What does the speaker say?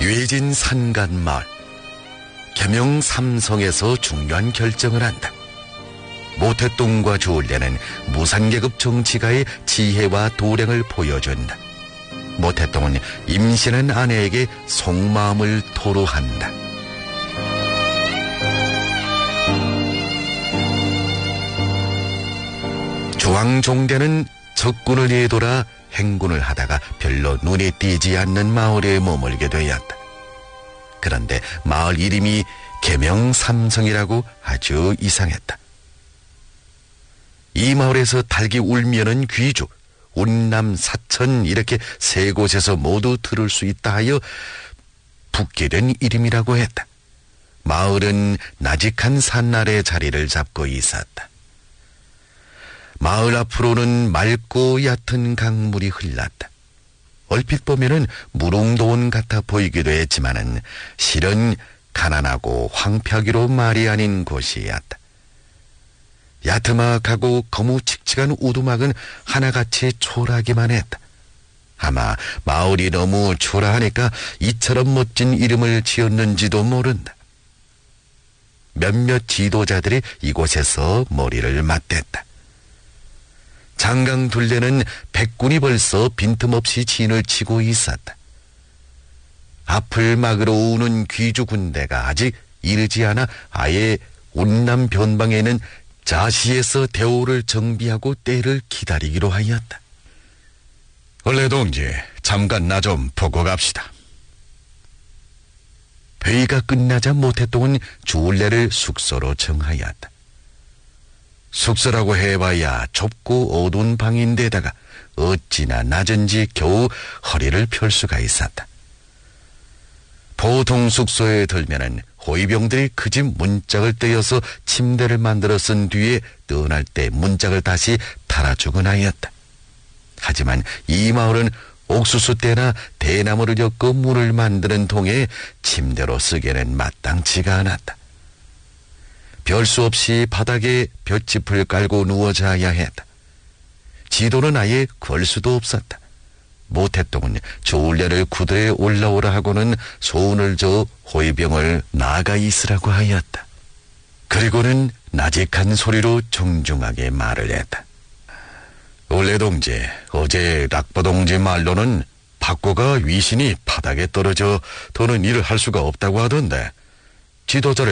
유해진 산간마을 계명 삼성에서 중요한 결정을 한다. 모태똥과 주울레는 무산계급 정치가의 지혜와 도량을 보여준다. 모태똥은 임신한 아내에게 속마음을 토로한다. 주왕종대는 적군을 예돌아 행군을 하다가 별로 눈에 띄지 않는 마을에 머물게 되었다. 그런데 마을 이름이 계명삼성이라고 아주 이상했다. 이 마을에서 닭이 울면은 귀주, 운남, 사천 이렇게 세 곳에서 모두 들을 수 있다 하여 붙게 된 이름이라고 했다. 마을은 나직한 산날에 자리를 잡고 있었다. 마을 앞으로는 맑고 얕은 강물이 흘렀다. 얼핏 보면은 무릉도원 같아 보이기도 했지만은 실은 가난하고 황폐하기로 말이 아닌 곳이었다. 야트막하고 거무칙칙한 우두막은 하나같이 초라하기만 했다. 아마 마을이 너무 초라하니까 이처럼 멋진 이름을 지었는지도 모른다. 몇몇 지도자들이 이곳에서 머리를 맞댔다. 장강 둘레는 백군이 벌써 빈틈없이 진을 치고 있었다. 앞을 막으러 오는 귀주 군대가 아직 이르지 않아 아예 운남 변방에 있는 자시에서 대오를 정비하고 때를 기다리기로 하였다. 원래 동지, 잠깐 나 좀 보고 갑시다. 회의가 끝나자 모태똥은 주울레를 숙소로 정하였다. 숙소라고 해봐야 좁고 어두운 방인데다가 어찌나 낮은지 겨우 허리를 펼 수가 있었다. 보통 숙소에 들면은 호위병들이 그 집 문짝을 떼어서 침대를 만들어 쓴 뒤에 떠날 때 문짝을 다시 달아주곤 하였다. 하지만 이 마을은 옥수수 떼나 대나무를 엮어 문을 만드는 통에 침대로 쓰기에는 마땅치가 않았다. 별 수 없이 바닥에 볏짚을 깔고 누워 자야 했다. 지도는 아예 걸 수도 없었다. 모태똥은 주울레를 구들에 올라오라 하고는 소운을 줘 호위병을 나가 있으라고 하였다. 그리고는 나직한 소리로 정중하게 말을 했다. 올레 동지, 어제 락버 동지 말로는 박고가 위신이 바닥에 떨어져 더는 일을 할 수가 없다고 하던데 지도자를